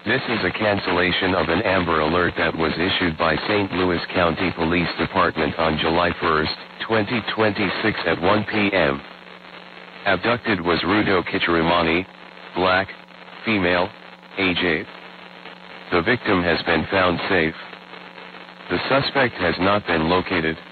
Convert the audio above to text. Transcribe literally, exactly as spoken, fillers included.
This is a cancellation of an Amber Alert that was issued by Saint Louis County Police Department on July first, twenty twenty-six at one p m Abducted was Rudo Kichirimani, black, female, age eight. The victim has been found safe. The suspect has not been located.